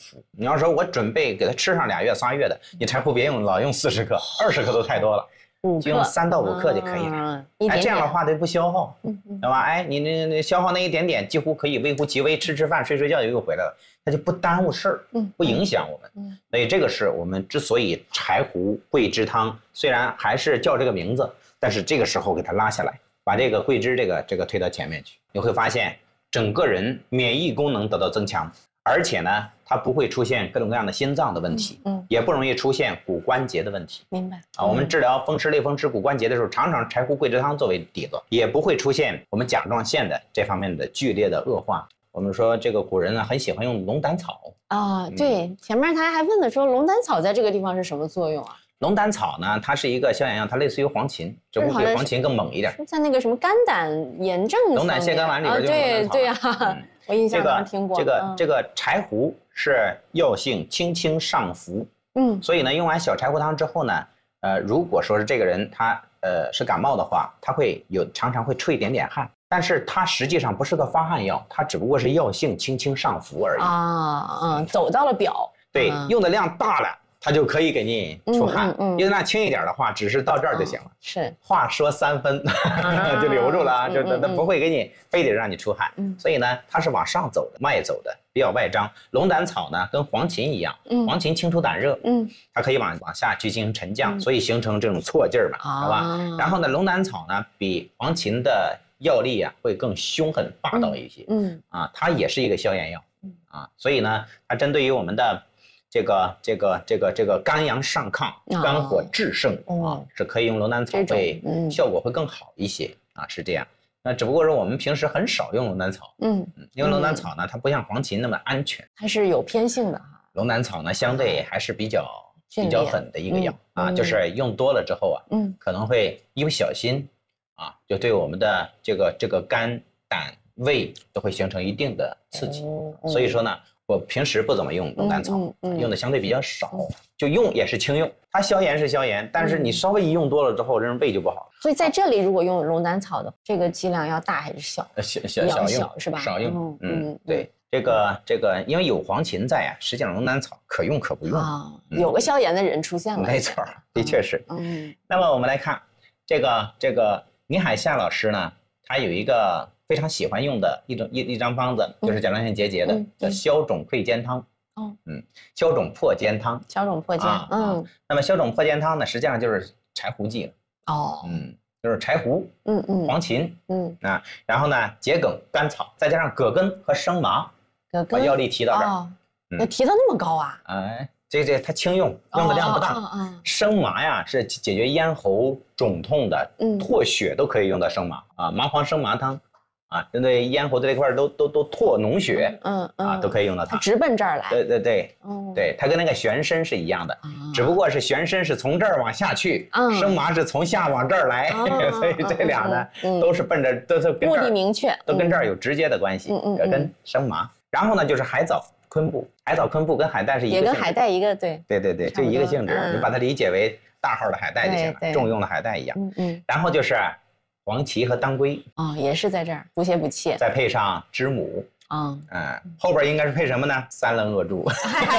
服。你要说我准备给他吃上2月3月的，你柴胡别老用40克，20克都太多了。就用3到5克就可以了。哎，这样的话它不消耗，对吧？哎，你那消耗那一点点，几乎可以微乎其微，吃饭睡觉又回来了，它就不耽误事儿，不影响我们。所以这个是我们之所以柴胡桂枝汤虽然还是叫这个名字，但是这个时候给它拉下来，把这个桂枝这个推到前面去，你会发现整个人免疫功能得到增强。而且呢，它不会出现各种各样的心脏的问题，也不容易出现骨关节的问题。 明白啊，我们治疗风湿、类风湿、骨关节的时候，常常柴胡桂枝汤作为底子，也不会出现我们甲状腺的这方面的剧烈的恶化。我们说这个古人呢很喜欢用龙胆草啊，对，前面他还问的说龙胆草在这个地方是什么作用啊？ 龙胆草呢，它是一个消炎药，它类似于黄芩，只不过比黄芩更猛一点。 在那个什么肝胆炎症龙胆泻肝丸里边就用龙胆草。 对啊，我印象中听过。 这个柴胡是药性清清上浮，所以呢，用完小柴胡汤之后呢，如果说是这个人他是感冒的话，他会常常会出一点点汗，但是它实际上不是个发汗药，它只不过是药性清清上浮而已啊，走到了表。 对，用的量大了。它就可以给你出汗，用的量轻一点的话，只是到这儿就行了。 是， 话说3分就留住了，就它不会给你非得让你出汗。所以呢，它是往上走的，脉走的，比较外张。龙胆草呢，跟黄芩一样，黄芩清除胆热，它可以往下去进行沉降，所以形成这种错劲儿嘛，好吧？然后呢，龙胆草呢，比黄芩的药力啊会更凶狠霸道一些，它也是一个消炎药，所以呢，它针对于我们的。这个肝阳上亢、肝火炽盛是可以用龙胆草会效果会更好一些是这样。那只不过是我们平时很少用龙胆草，因为龙胆草呢，它不像黄芩那么安全， 还是有偏性的哈。 龙胆草呢，相对还是比较狠的一个药就是用多了之后可能会一不小心就对我们的这个肝、胆、胃都会形成一定的刺激，所以说呢。我平时不怎么用龙胆草，用的相对比较少，就用也是轻用。它消炎是消炎，但是你稍微一用多了之后，人胃就不好了。 所以在这里，如果用龙胆草的这个剂量要大还是小？ 小用是吧？ 少用。对，这个，因为有黄芩在实际上龙胆草可用可不用有个消炎的人出现了。 没错，的确是。那么我们来看这个倪海厦老师呢，他有一个。非常喜欢用的一张方子，就是甲状腺结节的，叫消肿溃坚汤。消肿破坚汤。 消肿破坚。 那么消肿破坚汤呢，实际上就是柴胡剂了。就是柴胡，黄芩，然后呢，桔梗、甘草，再加上葛根和生麻，把药力提到这儿。 那提到那么高啊？ 哎，这它轻用，用的量不大。生麻呀，是解决咽喉肿痛的，唾血都可以用到生麻麻黄生麻汤。针对咽喉这块都唾脓血，都可以用到它。 直奔这儿来。 对，它跟那个旋参是一样的，只不过是旋参是从这儿往下去，生麻是从下往这儿来，所以这俩呢都是奔着都是跟目的明确， 都跟这儿有直接的关系，跟生麻。然后呢就是海藻、昆布，海藻、昆布跟海带是一个性质， 也跟海带一个对， 就一个性质，你把它理解为大号的海带就行了，重用的海带一样。然后就是。黄芪和当归也是在这儿补血补气， 再配上知母后边应该是配什么呢？3棱扼柱。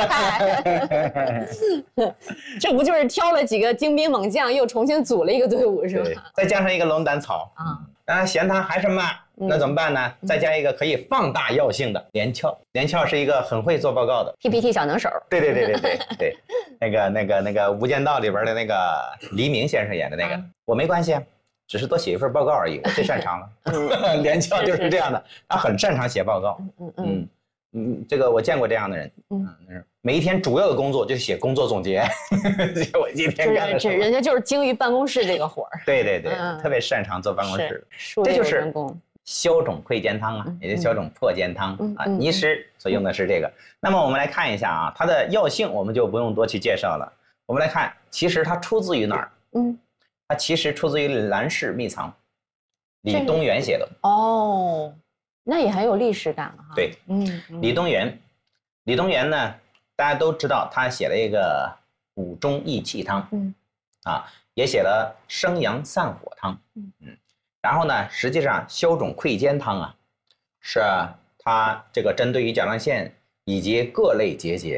这不就是挑了几个精兵猛将，又重新组了一个队伍是吧？ 再加上一个龙胆草当然嫌它还是慢，那怎么办呢？再加一个可以放大药性的连翘。连翘是一个很会做报告的 PPT 小能手。 对，那个《无间道》里边的那个黎明先生演的那个，我没关系只是多写一份报告而已，我最擅长了。连翘就是这样的，他很擅长写报告。这个我见过这样的人。每一天主要的工作就是写工作总结。我今天干了什么？ 人家就是精于办公室这个活儿。 对，特别擅长做办公室。这就是消肿溃坚汤也就是消肿破坚汤倪师所用的是这个。那么我们来看一下它的药性我们就不用多去介绍了。我们来看，其实它出自于哪儿？它其实出自于《兰氏秘藏》，李东垣写的。 那也很有历史感了哈。 对，李东垣呢，大家都知道他写了一个补中益气汤，也写了生阳散火汤，然后呢，实际上消肿溃坚汤是他这个针对于甲状腺以及各类结节